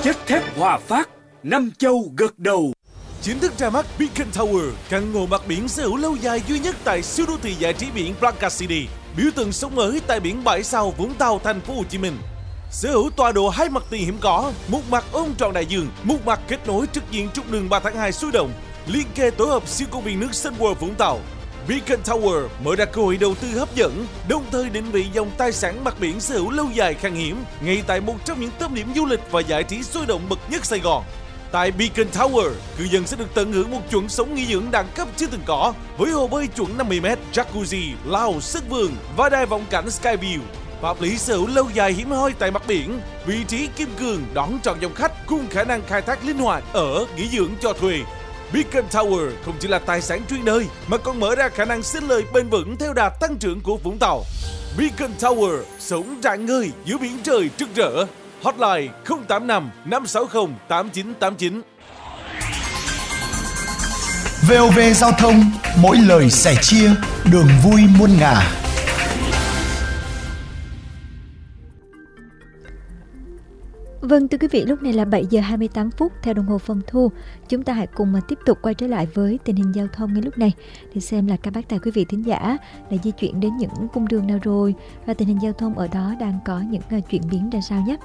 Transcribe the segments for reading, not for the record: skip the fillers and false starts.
Chất thép Hòa Phát, Nam Châu gật đầu. Chính thức ra mắt Beacon Tower, căn hộ mặt biển sở hữu lâu dài duy nhất tại siêu đô thị giải trí biển Playa City, biểu tượng sống mới tại biển Bãi Sau, Vũng Tàu, thành phố Hồ Chí Minh. Sở hữu tọa độ 2 mặt tiền hiếm có, một mặt ôm trọn đại dương, một mặt kết nối trực diện trục đường 3 tháng 2 sôi động, liên kề tổ hợp siêu công viên nước Sun World Vũng Tàu. Beacon Tower mở ra cơ hội đầu tư hấp dẫn, đồng thời định vị dòng tài sản mặt biển sở hữu lâu dài khan hiếm, ngay tại một trong những tâm điểm du lịch và giải trí sôi động bậc nhất Sài Gòn. Tại Beacon Tower, cư dân sẽ được tận hưởng một chuẩn sống nghỉ dưỡng đẳng cấp chưa từng có, với hồ bơi chuẩn 50m, jacuzzi, lao, sân vườn và đài vọng cảnh Skyview. Pháp lý sở hữu lâu dài hiếm hoi tại mặt biển, vị trí kim cương đón trọn dòng khách cùng khả năng khai thác linh hoạt ở nghỉ dưỡng cho thuê. Beacon Tower không chỉ là tài sản chuyên đời mà còn mở ra khả năng sinh lời bền vững theo đà tăng trưởng của Vũng Tàu. Beacon Tower sống rạng ngời giữa biển trời rực rỡ. Hotline 085 560 8989. VOV Giao thông, mỗi lời sẻ chia, đường vui muôn ngả. Vâng, thưa quý vị, lúc này là 7 giờ 28 phút theo đồng hồ phòng thu. Chúng ta hãy cùng tiếp tục quay trở lại với tình hình giao thông ngay lúc này để xem là các bác tài quý vị thính giả đã di chuyển đến những cung đường nào rồi và tình hình giao thông ở đó đang có những chuyển biến ra sao nhé.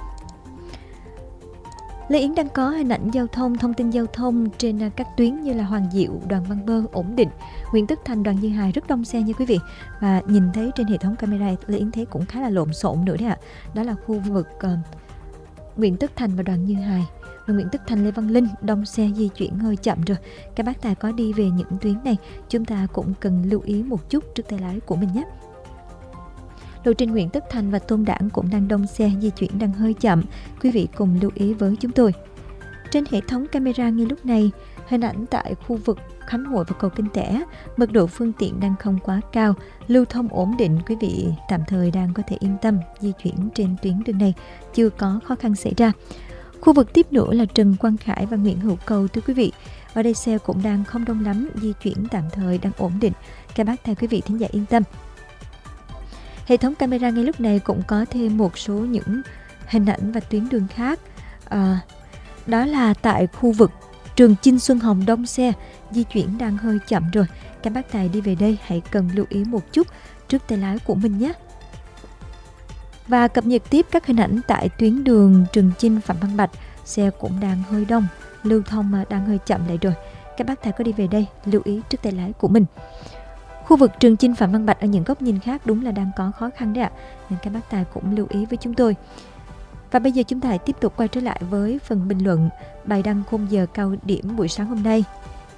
Lê Yến đang có hình ảnh giao thông, thông tin giao thông trên các tuyến như là Hoàng Diệu, Đoàn Văn Bơ, ổn định, Nguyễn Tất Thành, Đoàn Như Hài rất đông xe nha quý vị. Và nhìn thấy trên hệ thống camera Lê Yến thấy cũng khá là lộn xộn nữa đấy ạ. Đó là khu vực Nguyễn Tất Thành và Đoàn Như Hài. Và Nguyễn Tất Thành, Lê Văn Linh đông xe di chuyển hơi chậm rồi. Các bác tài có đi về những tuyến này, chúng ta cũng cần lưu ý một chút trước tay lái của mình nhé. Lộ trình Nguyễn Tất Thành và Tôn Đản cũng đang đông xe, di chuyển đang hơi chậm. Quý vị cùng lưu ý với chúng tôi. Trên hệ thống camera ngay lúc này, hình ảnh tại khu vực Khánh Hội và cầu Kinh Tẻ, mật độ phương tiện đang không quá cao, lưu thông ổn định, quý vị tạm thời đang có thể yên tâm di chuyển trên tuyến đường này, chưa có khó khăn xảy ra. Khu vực tiếp nữa là Trần Quang Khải và Nguyễn Hữu Cầu thưa quý vị. Ở đây xe cũng đang không đông lắm, di chuyển tạm thời đang ổn định. Các bác theo quý vị thính giả yên tâm. Hệ thống camera ngay lúc này cũng có thêm một số những hình ảnh và tuyến đường khác. Đó là tại khu vực Trường Chinh Xuân Hồng đông xe, di chuyển đang hơi chậm rồi. Các bác tài đi về đây hãy cần lưu ý một chút trước tay lái của mình nhé. Và cập nhật tiếp các hình ảnh tại tuyến đường Trường Chinh Phạm Văn Bạch, xe cũng đang hơi đông, lưu thông đang hơi chậm lại rồi. Các bác tài có đi về đây lưu ý trước tay lái của mình. Khu vực Trường Chinh Phạm Văn Bạch ở những góc nhìn khác đúng là đang có khó khăn đấy ạ. Nên các bác tài cũng lưu ý với chúng tôi. Và bây giờ chúng ta hãy tiếp tục quay trở lại với phần bình luận bài đăng khung giờ cao điểm buổi sáng hôm nay.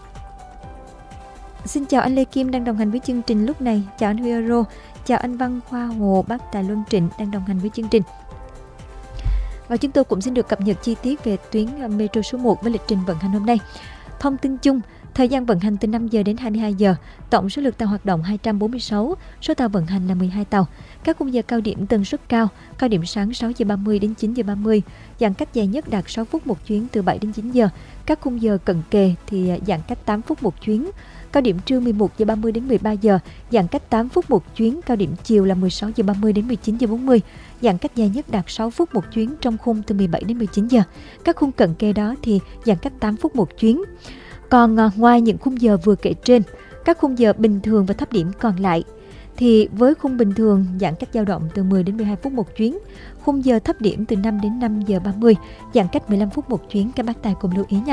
Xin chào anh Lê Kim đang đồng hành với chương trình lúc này. Chào anh Huy Euro. Chào anh Văn Khoa Hồ, bác Tài Luân Trịnh đang đồng hành với chương trình. Và chúng tôi cũng xin được cập nhật chi tiết về tuyến Metro số 1 với lịch trình vận hành hôm nay. Thông tin chung, thời gian vận hành từ 5 giờ đến 22 giờ, tổng số lượt tàu hoạt động 246, số tàu vận hành là 12 tàu. Các khung giờ cao điểm tần suất cao, cao điểm sáng 6 giờ 30 đến 9 giờ 30, giãn cách dài nhất đạt 6 phút một chuyến từ 7 đến 9 giờ. Các khung giờ cận kề thì giãn cách 8 phút một chuyến. Cao điểm trưa 11 giờ 30 đến 13 giờ, giãn cách 8 phút một chuyến. Cao điểm chiều là 16 giờ 30 đến 19 giờ 40, giãn cách dài nhất đạt 6 phút một chuyến trong khung từ 17 đến 19 giờ. Các khung cận kề đó thì giãn cách 8 phút một chuyến. Còn ngoài những khung giờ vừa kể trên, các khung giờ bình thường và thấp điểm còn lại thì với khung bình thường giãn cách dao động từ 10 đến 12 phút một chuyến, khung giờ thấp điểm từ 5 đến 5 giờ 30, giãn cách 15 phút một chuyến. Các bác tài cùng lưu ý nha.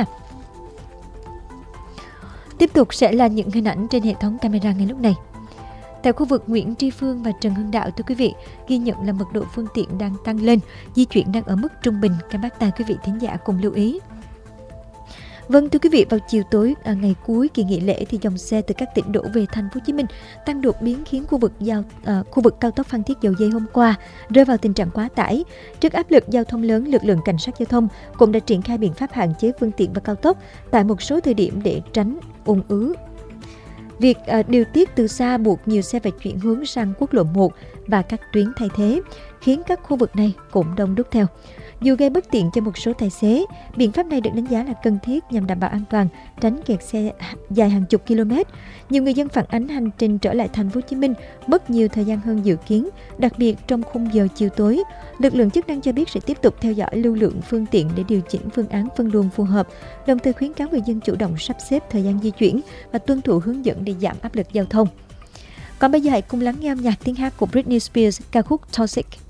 Tiếp tục sẽ là những hình ảnh trên hệ thống camera ngay lúc này. Tại khu vực Nguyễn Tri Phương và Trần Hưng Đạo thưa quý vị, ghi nhận là mật độ phương tiện đang tăng lên, di chuyển đang ở mức trung bình. Các bác tài quý vị thính giả cùng lưu ý. Vâng thưa quý vị, vào chiều tối ngày cuối kỳ nghỉ lễ thì dòng xe từ các tỉnh đổ về thành phố Hồ Chí Minh tăng đột biến khiến khu vực cao tốc Phan Thiết Dầu Giây hôm qua rơi vào tình trạng quá tải. Trước áp lực giao thông lớn, lực lượng cảnh sát giao thông cũng đã triển khai biện pháp hạn chế phương tiện vào cao tốc tại một số thời điểm để tránh ùn ứ. Việc điều tiết từ xa buộc nhiều xe phải chuyển hướng sang quốc lộ 1 và các tuyến thay thế, khiến các khu vực này cũng đông đúc theo. Dù gây bất tiện cho một số tài xế, biện pháp này được đánh giá là cần thiết nhằm đảm bảo an toàn, tránh kẹt xe dài hàng chục km. Nhiều người dân phản ánh hành trình trở lại thành phố Hồ Chí Minh mất nhiều thời gian hơn dự kiến, đặc biệt trong khung giờ chiều tối. Lực lượng chức năng cho biết sẽ tiếp tục theo dõi lưu lượng phương tiện để điều chỉnh phương án phân luồng phù hợp, đồng thời khuyến cáo người dân chủ động sắp xếp thời gian di chuyển và tuân thủ hướng dẫn để giảm áp lực giao thông. Còn bây giờ hãy cùng lắng nghe âm nhạc tiếng hát của Britney Spears, ca khúc Toxic.